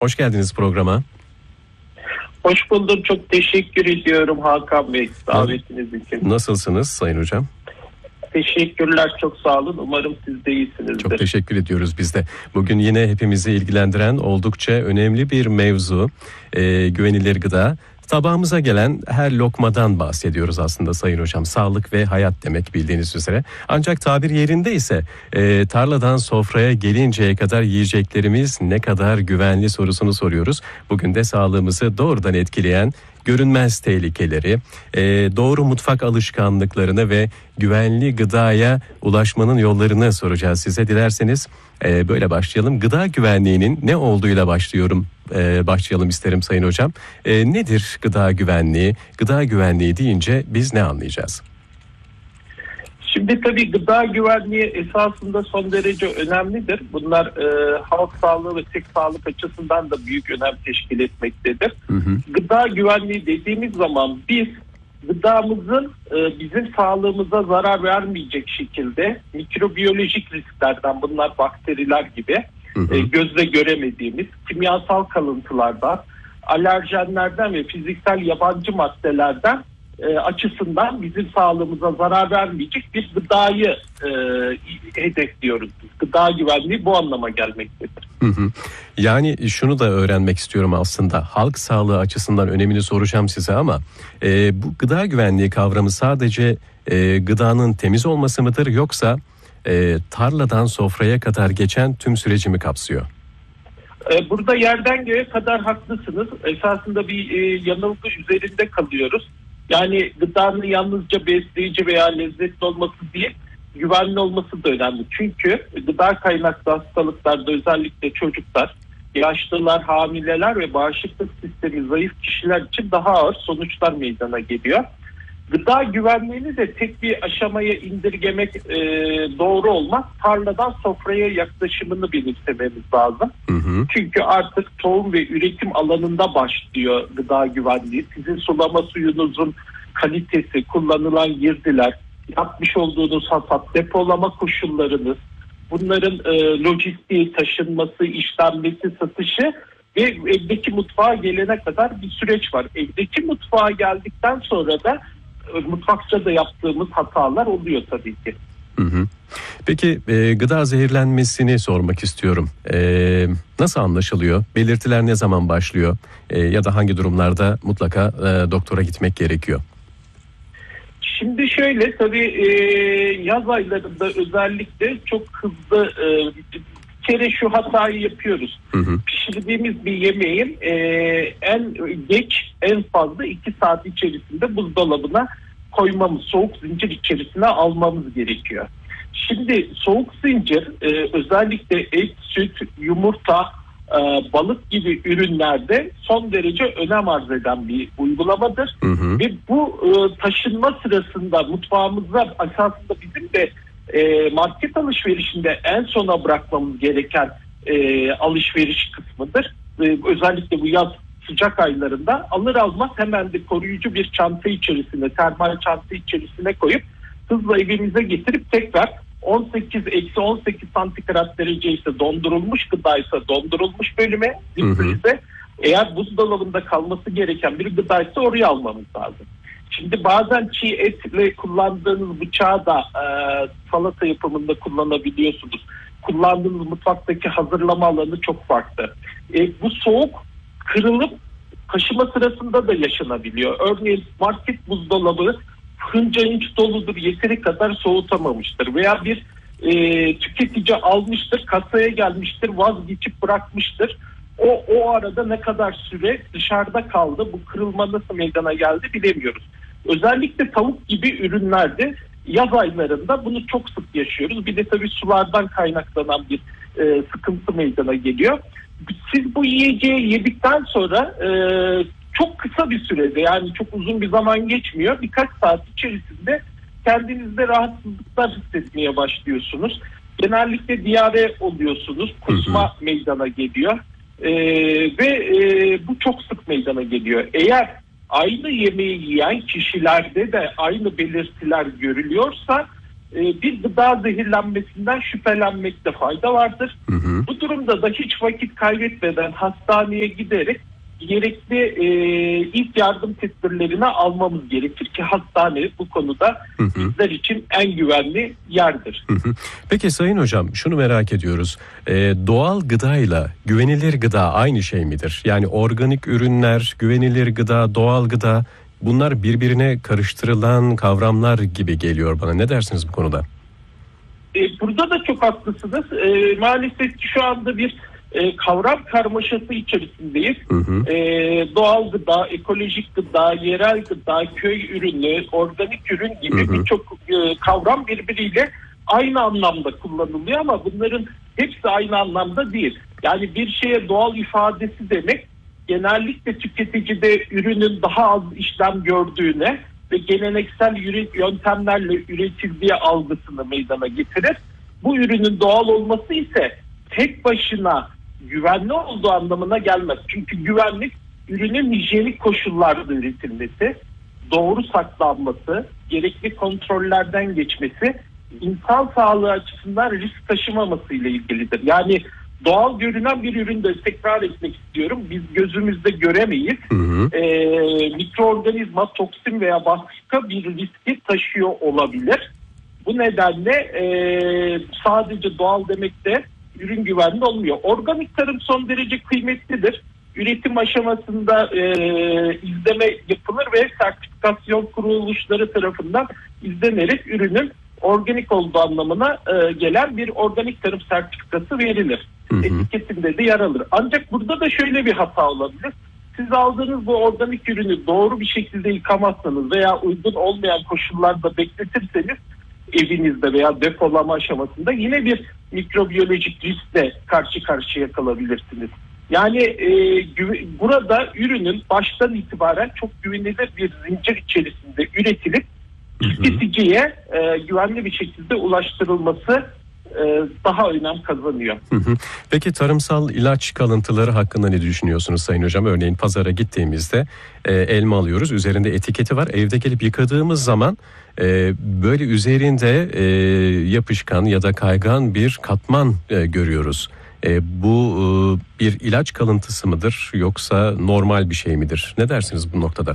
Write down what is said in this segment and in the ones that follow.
Hoş geldiniz programa. Hoş buldum. Çok teşekkür ediyorum Hakan Bey davetiniz için. Nasılsınız Sayın Hocam? Teşekkürler, çok sağ olun. Umarım siz de iyisinizdir. Çok teşekkür ediyoruz biz de. Bugün yine hepimizi ilgilendiren oldukça önemli bir mevzu, güvenilir gıda. Tabağımıza gelen her lokmadan bahsediyoruz aslında Sayın Hocam. Sağlık ve hayat demek bildiğiniz üzere. Ancak tabir yerinde ise tarladan sofraya gelinceye kadar yiyeceklerimiz ne kadar güvenli sorusunu soruyoruz. Bugün de sağlığımızı doğrudan etkileyen görünmez tehlikeleri, doğru mutfak alışkanlıklarını ve güvenli gıdaya ulaşmanın yollarını soracağız size. Dilerseniz böyle başlayalım. Gıda güvenliğinin ne olduğuyla başlayalım isterim Sayın Hocam. Nedir gıda güvenliği? Gıda güvenliği deyince biz ne anlayacağız? Şimdi tabii gıda güvenliği esasında son derece önemlidir. Bunlar halk sağlığı ve tek sağlık açısından da büyük önem teşkil etmektedir. Gıda güvenliği dediğimiz zaman biz gıdamızın bizim sağlığımıza zarar vermeyecek şekilde mikrobiyolojik risklerden, bunlar bakteriler gibi gözle göremediğimiz kimyasal kalıntılardan, alerjenlerden ve fiziksel yabancı maddelerden açısından bizim sağlığımıza zarar vermeyecek bir gıdayı hedefliyoruz. Gıda güvenliği bu anlama gelmektedir. Yani şunu da öğrenmek istiyorum aslında. Halk sağlığı açısından önemini soracağım size ama bu gıda güvenliği kavramı sadece gıdanın temiz olması mıdır, yoksa tarladan sofraya kadar geçen tüm süreci mi kapsıyor? Burada yerden göğe kadar haklısınız. Esasında bir yanılgı üzerinde kalıyoruz. Yani gıdanın yalnızca besleyici veya lezzetli olması değil, güvenli olması da önemli. Çünkü gıda kaynaklı hastalıklarda özellikle çocuklar, yaşlılar, hamileler ve bağışıklık sistemi zayıf kişiler için daha ağır sonuçlar meydana geliyor. Gıda güvenliğini de tek bir aşamaya indirgemek doğru olmaz. Tarladan sofraya yaklaşımını benimsememiz lazım. Çünkü artık tohum ve üretim alanında başlıyor gıda güvenliği. Sizin sulama suyunuzun kalitesi, kullanılan girdiler, yapmış olduğunuz hasat, depolama koşullarınız, bunların lojistiği, taşınması, işlenmesi, satışı ve evdeki mutfağa gelene kadar bir süreç var. Evdeki mutfağa geldikten sonra da mutfakta da yaptığımız hatalar oluyor tabii ki. Peki gıda zehirlenmesini sormak istiyorum. Nasıl anlaşılıyor? Belirtiler ne zaman başlıyor? Ya da hangi durumlarda mutlaka doktora gitmek gerekiyor? Şimdi şöyle, tabii yaz aylarında özellikle çok hızlı bir kere şu hatayı yapıyoruz. Pişirdiğimiz bir yemeğin en geç en fazla 2 saat içerisinde buzdolabına koymamız, soğuk zincir içerisine almamız gerekiyor. Şimdi soğuk zincir özellikle et, süt, yumurta, balık gibi ürünlerde son derece önem arz eden bir uygulamadır. Ve bu taşınma sırasında mutfağımızda esasında bizim de market alışverişinde en sona bırakmamız gereken alışveriş kısmıdır. Özellikle bu yaz sıcak aylarında alır almaz hemen de koruyucu bir çanta içerisine, termal çanta içerisine koyup hızla evimize getirip tekrar 18 santigrat derece ise dondurulmuş gıdaysa dondurulmuş bölüme, difrize, eğer buzdolabında kalması gereken bir gıdaysa oraya almamız lazım. Şimdi bazen çiğ etle kullandığınız bıçağı da salata yapımında kullanabiliyorsunuz. Kullandığınız mutfaktaki hazırlama alanı çok farklı. Bu soğuk kırılıp taşıma sırasında da yaşanabiliyor. Örneğin market buzdolabı hınca hınç doludur, yeteri kadar soğutamamıştır. Veya bir tüketici almıştır, kasaya gelmiştir, vazgeçip bırakmıştır. O arada ne kadar süre dışarıda kaldı, bu kırılma nasıl meydana geldi bilemiyoruz. Özellikle tavuk gibi ürünlerde yaz aylarında bunu çok sık yaşıyoruz. Bir de tabii sulardan kaynaklanan bir sıkıntı meydana geliyor. Siz bu yiyeceği yedikten sonra çok kısa bir sürede, yani çok uzun bir zaman geçmiyor, birkaç saat içerisinde kendinizde rahatsızlıklar hissetmeye başlıyorsunuz. Genellikle diyare oluyorsunuz, kusma meydana geliyor ve bu çok sık meydana geliyor. Eğer aynı yemeği yiyen kişilerde de aynı belirtiler görülüyorsa bir gıda zehirlenmesinden şüphelenmekte fayda vardır. Bu durumda da hiç vakit kaybetmeden hastaneye giderek gerekli ilk yardım tedbirlerini almamız gerekir ki hastane bu konuda bizler için en güvenli yerdir. Peki Sayın Hocam, şunu merak ediyoruz. Doğal gıdayla güvenilir gıda aynı şey midir? Yani organik ürünler, güvenilir gıda, doğal gıda, bunlar birbirine karıştırılan kavramlar gibi geliyor bana. Ne dersiniz bu konuda? Burada da çok haklısınız. Maalesef şu anda bir kavram karmaşası içerisindeyiz. Doğal gıda, ekolojik gıda, yerel gıda, köy ürünü, organik ürün gibi birçok kavram birbiriyle aynı anlamda kullanılıyor ama bunların hepsi aynı anlamda değil. Yani bir şeye doğal ifadesi demek genellikle tüketicide ürünün daha az işlem gördüğüne ve geleneksel yöntemlerle üretildiği algısını meydana getirir. Bu ürünün doğal olması ise tek başına güvenli olduğu anlamına gelmez. Çünkü güvenlik ürünün hijyenik koşullarda üretilmesi, doğru saklanması, gerekli kontrollerden geçmesi, insan sağlığı açısından risk taşımaması ile ilgilidir. Yani doğal görünen bir üründe tekrar etmek istiyorum. Biz gözümüzde göremeyiz. Mikroorganizma, toksin veya başka bir riski taşıyor olabilir. Bu nedenle sadece doğal demek de ürün güvenli olmuyor. Organik tarım son derece kıymetlidir. Üretim aşamasında izleme yapılır ve sertifikasyon kuruluşları tarafından izlenerek ürünün organik olduğu anlamına gelen bir organik tarım sertifikası verilir. Etiketinde de yer alır. Ancak burada da şöyle bir hata olabilir. Siz aldığınız bu organik ürünü doğru bir şekilde yıkamazsanız veya uygun olmayan koşullarda bekletirseniz evinizde veya depolama aşamasında yine bir mikrobiyolojik riskle karşı karşıya kalabilirsiniz. Yani burada ürünün baştan itibaren çok güvenilir bir zincir içerisinde üretilip tüketiciye güvenli bir şekilde ulaştırılması daha önem kazanıyor. Peki tarımsal ilaç kalıntıları hakkında ne düşünüyorsunuz Sayın Hocam? Örneğin pazara gittiğimizde elma alıyoruz. Üzerinde etiketi var. Evde gelip yıkadığımız zaman böyle üzerinde yapışkan ya da kaygan bir katman görüyoruz. Bu bir ilaç kalıntısı mıdır yoksa normal bir şey midir? Ne dersiniz bu noktada?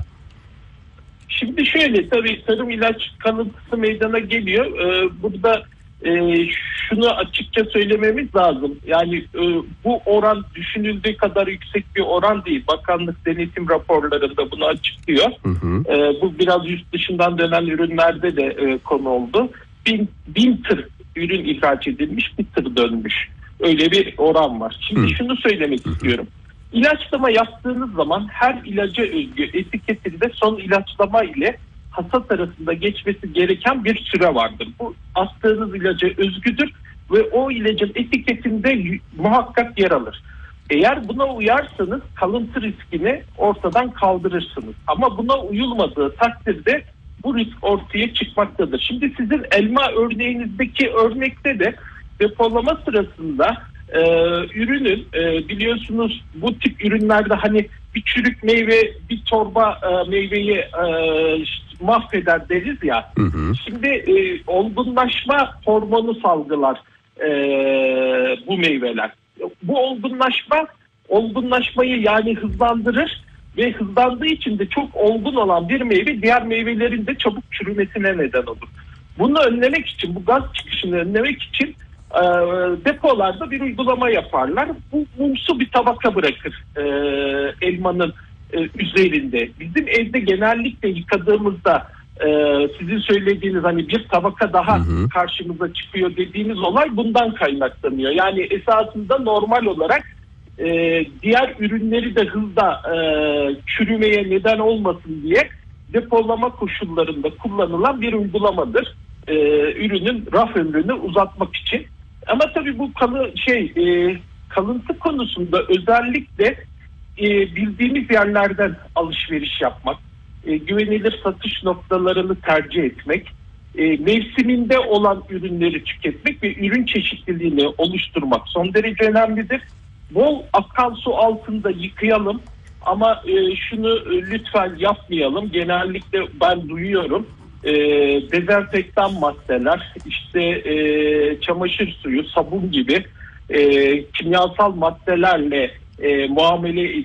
Şimdi şöyle, tabii tarım ilaç kalıntısı meydana geliyor. Burada şunu açıkça söylememiz lazım. Yani bu oran düşünüldüğü kadar yüksek bir oran değil. Bakanlık denetim raporlarında bunu açıklıyor. Bu biraz yurt dışından dönen ürünlerde de konu oldu. Bin tır ürün ihraç edilmiş, bir tır dönmüş. Öyle bir oran var. Şimdi şunu söylemek istiyorum. İlaçlama yaptığınız zaman her ilaca özgü etiketinde son ilaçlama ile hasat arasında geçmesi gereken bir süre vardır. Bu attığınız ilaca özgüdür ve o ilacın etiketinde muhakkak yer alır. Eğer buna uyarsanız kalıntı riskini ortadan kaldırırsınız. Ama buna uyulmadığı takdirde bu risk ortaya çıkmaktadır. Şimdi sizin elma örneğinizdeki örnekte de depolama sırasında ürünün biliyorsunuz bu tip ürünlerde hani bir çürük meyve bir torba meyveyi mahveder deriz ya. Şimdi olgunlaşma hormonu salgılar bu meyveler. Bu olgunlaşmayı yani hızlandırır ve hızlandığı için de çok olgun olan bir meyve diğer meyvelerin de çabuk çürümesine neden olur. Bunu önlemek için, bu gaz çıkışını önlemek için depolarda bir uygulama yaparlar. Bu mumsu bir tabaka bırakır elmanın üzerinde. Bizim evde genellikle yıkadığımızda sizin söylediğiniz hani bir tabaka daha karşımıza çıkıyor dediğiniz olay bundan kaynaklanıyor. Yani esasında normal olarak diğer ürünleri de hızla çürümeye neden olmasın diye depolama koşullarında kullanılan bir uygulamadır. Ürünün raf ömrünü uzatmak için. Ama tabii bu kalıntı konusunda özellikle bildiğimiz yerlerden alışveriş yapmak, güvenilir satış noktalarını tercih etmek, mevsiminde olan ürünleri tüketmek ve ürün çeşitliliğini oluşturmak son derece önemlidir. Bol akan su altında yıkayalım ama şunu lütfen yapmayalım. Genellikle ben duyuyorum. dezenfektan maddeler, işte çamaşır suyu, sabun gibi kimyasal maddelerle muamele